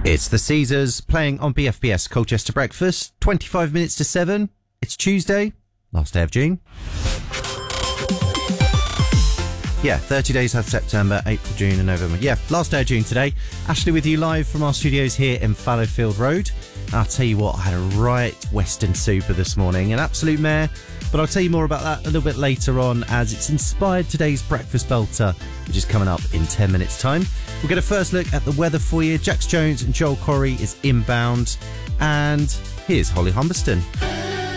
It's the Caesars playing on BFBS Colchester Breakfast. 25 minutes to 7. It's Tuesday, last day of June. Yeah, 30 days have September, April, June and November. Yeah, last day of June today. Ashley with you live from our studios here in Fallowfield Road. I'll tell you what, I had a right Western super this morning, an absolute mare. But I'll tell you more about that a little bit later on, as it's inspired today's breakfast belter, which is coming up in 10 minutes' time. We'll get a first look at the weather for you. Jax Jones and Joel Corry is inbound. And here's Holly Humberston.